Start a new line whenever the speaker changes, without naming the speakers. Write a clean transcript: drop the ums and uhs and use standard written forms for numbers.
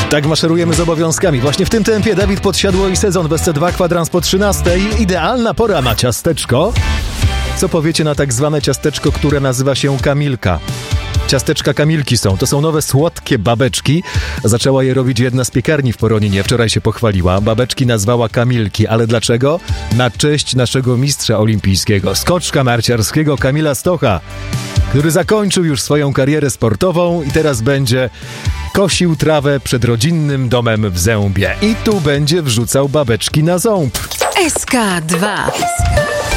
Tak maszerujemy z obowiązkami. Właśnie w tym tempie Dawid Podsiadło i Sezon w SC2, kwadrans po 13. Idealna pora na ciasteczko. Co powiecie na tak zwane ciasteczko, które nazywa się Kamilka? Ciasteczka Kamilki są. To są nowe słodkie babeczki. Zaczęła je robić jedna z piekarni w Poroninie. Wczoraj się pochwaliła. Babeczki nazwała Kamilki. Ale dlaczego? Na cześć naszego mistrza olimpijskiego, skoczka narciarskiego Kamila Stocha, który zakończył już swoją karierę sportową i teraz będzie kosił trawę przed rodzinnym domem w Zębie. I tu będzie wrzucał babeczki na ząb.
SK2.